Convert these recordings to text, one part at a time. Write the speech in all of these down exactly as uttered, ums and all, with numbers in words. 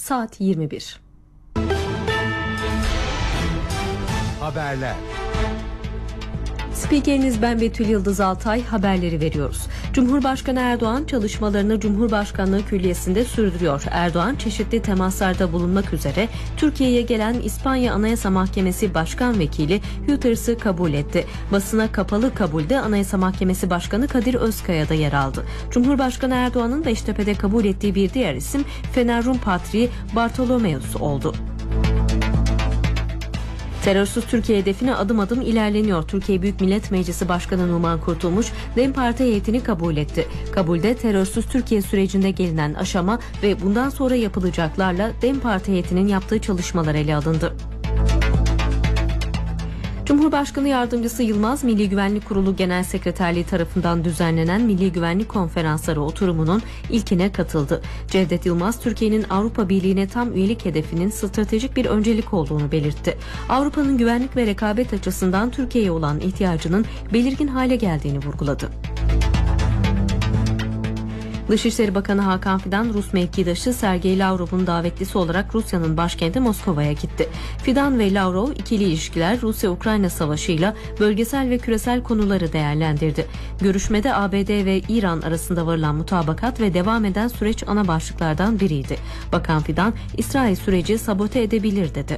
saat yirmi bir. Haberler. Spikeriniz ben Betül Yıldız Altay, haberleri veriyoruz. Cumhurbaşkanı Erdoğan çalışmalarını Cumhurbaşkanlığı Külliyesi'nde sürdürüyor. Erdoğan çeşitli temaslarda bulunmak üzere Türkiye'ye gelen İspanya Anayasa Mahkemesi Başkan Vekili Hüters'ı kabul etti. Basına kapalı kabulde Anayasa Mahkemesi Başkanı Kadir Özkaya da yer aldı. Cumhurbaşkanı Erdoğan'ın Beştepe'de kabul ettiği bir diğer isim Fener Rum Patriği Bartolomeus oldu. Terörsüz Türkiye hedefine adım adım ilerleniyor. Türkiye Büyük Millet Meclisi Başkanı Numan Kurtulmuş, DEM Parti heyetini kabul etti. Kabulde terörsüz Türkiye sürecinde gelinen aşama ve bundan sonra yapılacaklarla DEM Parti heyetinin yaptığı çalışmalar ele alındı. Cumhurbaşkanı Yardımcısı Yılmaz, Milli Güvenlik Kurulu Genel Sekreterliği tarafından düzenlenen Milli Güvenlik Konferansları oturumunun ilkine katıldı. Cevdet Yılmaz, Türkiye'nin Avrupa Birliği'ne tam üyelik hedefinin stratejik bir öncelik olduğunu belirtti. Avrupa'nın güvenlik ve rekabet açısından Türkiye'ye olan ihtiyacının belirgin hale geldiğini vurguladı. Dışişleri Bakanı Hakan Fidan, Rus mevkidaşı Sergey Lavrov'un davetlisi olarak Rusya'nın başkenti Moskova'ya gitti. Fidan ve Lavrov ikili ilişkiler, Rusya-Ukrayna savaşıyla bölgesel ve küresel konuları değerlendirdi. Görüşmede A B D ve İran arasında varılan mutabakat ve devam eden süreç ana başlıklardan biriydi. Bakan Fidan, İsrail süreci sabote edebilir dedi.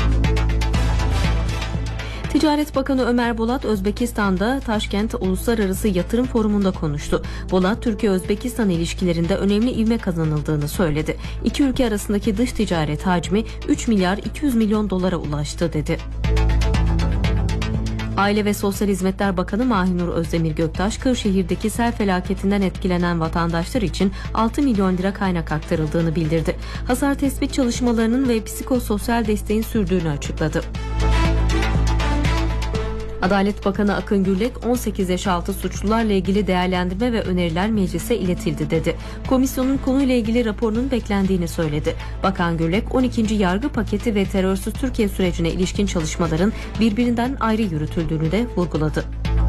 Ticaret Bakanı Ömer Bolat, Özbekistan'da Taşkent Uluslararası Yatırım Forumu'nda konuştu. Bolat, Türkiye-Özbekistan ilişkilerinde önemli ivme kazanıldığını söyledi. İki ülke arasındaki dış ticaret hacmi üç milyar iki yüz milyon dolara ulaştı dedi. Aile ve Sosyal Hizmetler Bakanı Mahinur Özdemir Göktaş, Kırşehir'deki sel felaketinden etkilenen vatandaşlar için altı milyon lira kaynak aktarıldığını bildirdi. Hasar tespit çalışmalarının ve psikososyal desteğin sürdüğünü açıkladı. Adalet Bakanı Akın Gürlek, on sekiz yaş altı suçlularla ilgili değerlendirme ve öneriler meclise iletildi dedi. Komisyonun konuyla ilgili raporunun beklendiğini söyledi. Bakan Gürlek, on ikinci yargı paketi ve terörsüz Türkiye sürecine ilişkin çalışmaların birbirinden ayrı yürütüldüğünü de vurguladı.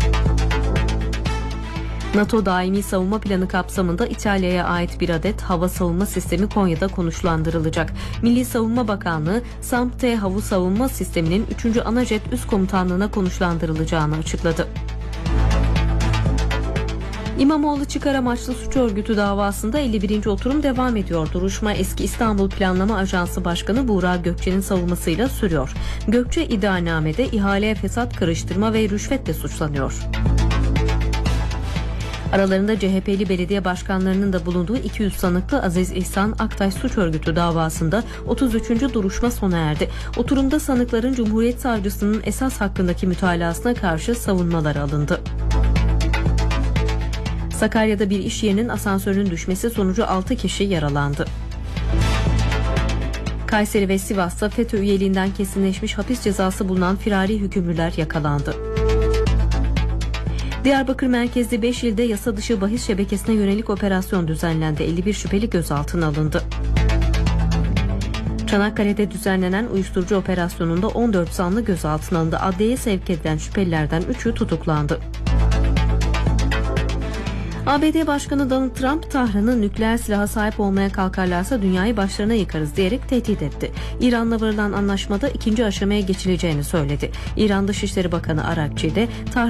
NATO Daimi Savunma Planı kapsamında İtalya'ya ait bir adet hava savunma sistemi Konya'da konuşlandırılacak. Milli Savunma Bakanlığı, SAMP-T hava savunma sisteminin üçüncü Anajet Üst Komutanlığı'na konuşlandırılacağını açıkladı. İmamoğlu çıkar amaçlı suç örgütü davasında elli birinci oturum devam ediyor. Duruşma eski İstanbul Planlama Ajansı Başkanı Buğra Gökçe'nin savunmasıyla sürüyor. Gökçe iddianamede ihaleye fesat karıştırma ve rüşvetle suçlanıyor. Aralarında C H P'li belediye başkanlarının da bulunduğu iki yüz sanıklı Aziz İhsan Aktaş suç örgütü davasında otuz üçüncü duruşma sona erdi. Oturumda sanıkların Cumhuriyet Savcısının esas hakkındaki mütalasına karşı savunmaları alındı. Sakarya'da bir iş yerinin asansörünün düşmesi sonucu altı kişi yaralandı. Kayseri ve Sivas'ta FETÖ üyeliğinden kesinleşmiş hapis cezası bulunan firari hükümlüler yakalandı. Diyarbakır merkezli beş ilde yasa dışı bahis şebekesine yönelik operasyon düzenlendi. elli bir şüpheli gözaltına alındı. Çanakkale'de düzenlenen uyuşturucu operasyonunda on dört zanlı gözaltına alındı. Adliyeye sevk edilen şüphelilerden üçü tutuklandı. A B D Başkanı Donald Trump, Tahran'ın nükleer silaha sahip olmaya kalkarlarsa dünyayı başlarına yıkarız diyerek tehdit etti. İran'la varılan anlaşmada ikinci aşamaya geçileceğini söyledi. İran Dışişleri Bakanı Arakçi de Tahran